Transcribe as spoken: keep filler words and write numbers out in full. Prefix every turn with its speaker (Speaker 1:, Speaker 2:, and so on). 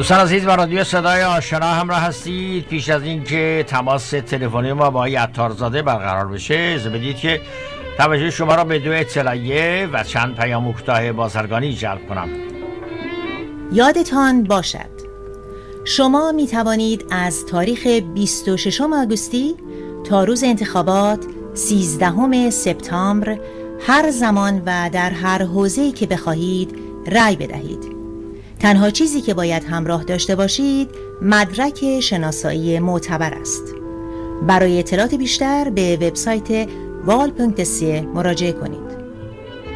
Speaker 1: دوستان عزیز با رادیو صدای آشنا همراه هستید. پیش از این که تماس تلفنی ما با آقای عطارزاده برقرار بشه اجازه بدید که توجه شما را به دو اطلاعیه و چند پیام کوتاه بازرگانی جلب کنم.
Speaker 2: یادتان باشد شما می توانید از تاریخ بیست و ششم آگوستی تا روز انتخابات سیزدهم سپتامبر هر زمان و در هر حوزه‌ای که بخواهید رأی بدهید. تنها چیزی که باید همراه داشته باشید مدرک شناسایی معتبر است. برای اطلاعات بیشتر به وبسایت وال پونکت سی مراجعه کنید.